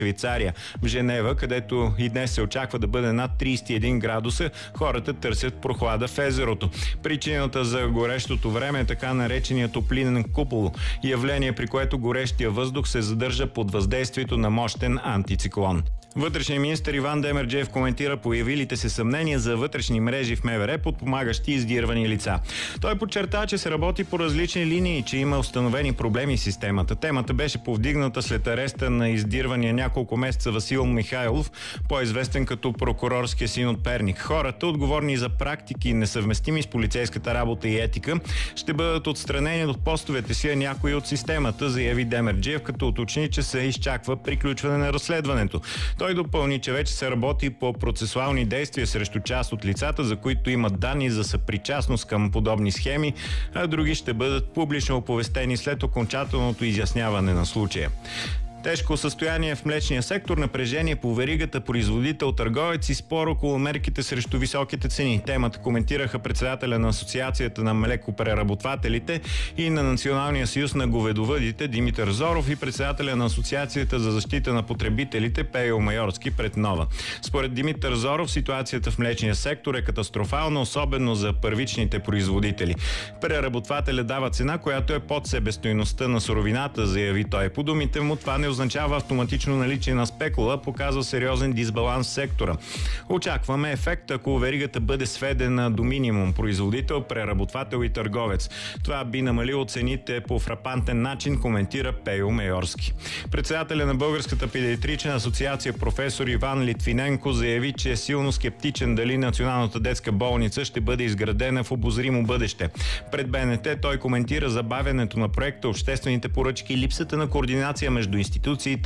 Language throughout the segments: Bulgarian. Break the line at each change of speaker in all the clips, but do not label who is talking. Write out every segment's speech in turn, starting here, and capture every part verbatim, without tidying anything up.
Швейцария. В Женева, където и днес се очаква да бъде над тридесет и един градуса, хората търсят прохлада в езерото. Причината за горещото време е така наречения топлинен купол, явление, при което горещия въздух се задържа под въздействието на мощен антициклон. Вътрешният министър Иван Демерджиев коментира появилите се съмнения за вътрешни мрежи в МВР, подпомагащи издирвани лица. Той подчерта, че се работи по различни линии и че има установени проблеми в системата. Темата беше повдигната след ареста на издирвания няколко месеца Васил Михайлов, по-известен като прокурорския син от Перник. Хората, отговорни за практики несъвместими с полицейската работа и етика, ще бъдат отстранени от постовете си, а някои от системата, заяви Демерджиев, като уточни, че се изчаква приключване на разследването. Той допълни, че вече се работи по процесуални действия срещу част от лицата, за които имат данни за съпричастност към подобни схеми, а други ще бъдат публично оповестени след окончателното изясняване на случая. Тежко състояние в млечния сектор, напрежение по веригата производител-търговец и спор около мерките срещу високите цени. Темата коментираха председателя на Асоциацията на млекопреработвателите и на Националния съюз на говедовъдите Димитър Зоров и председателя на Асоциацията за защита на потребителите Пейо Майорски пред Нова. Според Димитър Зоров ситуацията в млечния сектор е катастрофална, особено за първичните производители. Преработвателя дава цена, която е под себестойността на суровината, заяви той. По думите му, това не означава автоматично наличие на спекула, показва сериозен дисбаланс в сектора. Очакваме ефект, ако веригата бъде сведена до минимум производител, преработвател и търговец. Това би намалило цените по фрапантен начин, коментира Пейо Майорски. Председателя на Българската педиатрична асоциация професор Иван Литвиненко заяви, че е силно скептичен дали Националната детска болница ще бъде изградена в обозримо бъдеще. Пред БНТ той коментира забавянето на проекта, обществените поръчки, липсата на координация между институциите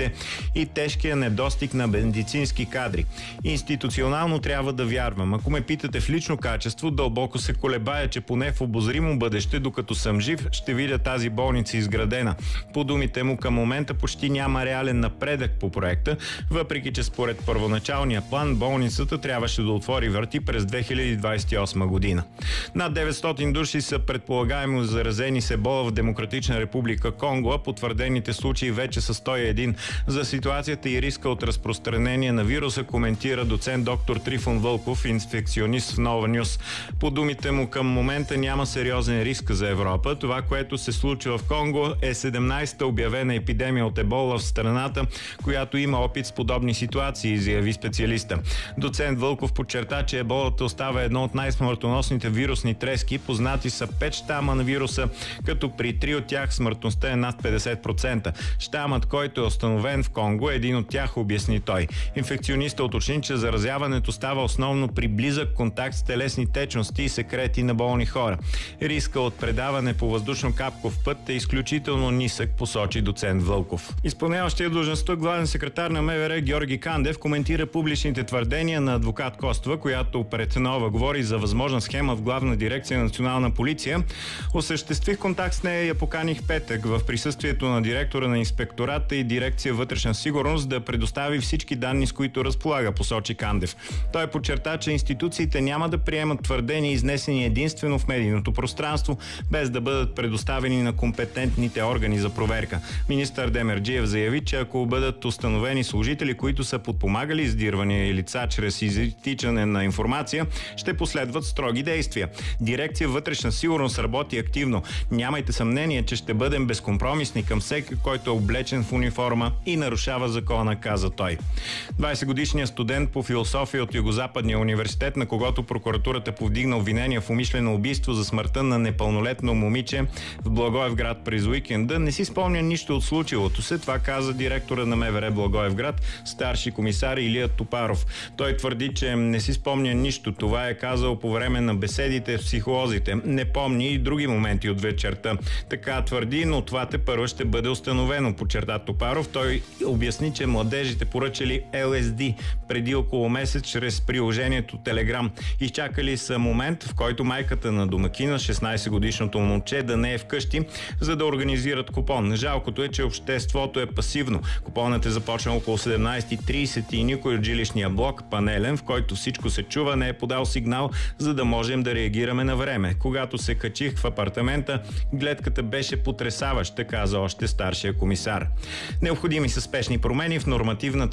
и тежкия недостиг на медицински кадри. Институционално трябва да вярвам. Ако ме питате в лично качество, дълбоко се колебая, че поне в обозримо бъдеще, докато съм жив, ще видя тази болница изградена. По думите му, към момента почти няма реален напредък по проекта, въпреки че според първоначалния план болницата трябваше да отвори врати през две хиляди двадесет и осма година. Над деветстотин души са предполагаемо заразени с ебола в Демократична република Конго, а потвърдените случаи вече са сто и един. За ситуацията и риска от разпространение на вируса коментира доцент доктор Трифон Вълков, инфекционист в Нова Нюс. По думите му, към момента няма сериозен риск за Европа. Това, което се случва в Конго, е седемнадесета обявена епидемия от ебола в страната, която има опит с подобни ситуации, заяви специалиста. Доцент Вълков подчерта, че еболата остава едно от най-смъртоносните вирусни трески. Познати са пет щама на вируса, като при три от тях смъртността е над петдесет процента. Щамът, който е установен в Конго, е един от тях, обясни той. Инфекциониста уточни, че заразяването става основно при близък контакт с телесни течности и секрети на болни хора. Риска от предаване по въздушно-капков път е изключително нисък, посочи доцент Вълков. Изпълняващия длъжността главен секретар на МВР Георги Кандев коментира публичните твърдения на адвокат Костова, която пред Нова говори за възможна схема в Главна дирекция национална полиция. Осъществих контакт с нея и я поканих петък в присъствието на директора на инспектората и дирекция вътрешна сигурност да предостави всички данни, с които разполага, посочи Кандев. Той подчерта, че институциите няма да приемат твърдения, изнесени единствено в медийното пространство, без да бъдат предоставени на компетентните органи за проверка. Министър Демерджиев заяви, че ако бъдат установени служители, които са подпомагали издирвания и лица чрез изтичане на информация, ще последват строги действия. Дирекция вътрешна сигурност работи активно. Нямайте съмнение, че ще бъдем безкомпромисни към всеки, който е облечен в униформа и нарушава закона, каза той. двадесетгодишният студент по философия от Югозападния университет, на когото прокуратурата повдигна обвинение в умишлено убийство за смъртта на непълнолетно момиче в Благоевград през уикенда, не си спомня нищо от случилото се. Това каза директора на МВР Благоевград, старши комисар Илия Топаров. Той твърди, че не си спомня нищо. Това е казал по време на беседите с психолозите. Не помни и други моменти от вечерта. Така твърди, но това тепърва ще бъде установено, подчерта Топаров. Той обясни, че младежите поръчали Ел Ес Ди преди около месец чрез приложението Телеграм. Изчакали са момент, в който майката на домакина, шестнадесетгодишното момче, да не е вкъщи, за да организират купон. Жалкото е, че обществото е пасивно. Купонът е започнал около седемнадесет и тридесет и никой от жилищния блок, панелен, в който всичко се чува, не е подал сигнал, за да можем да реагираме на време. Когато се качих в апартамента, гледката беше потресаваща, каза още старшия комисар. Необходими са спешни промени в нормативната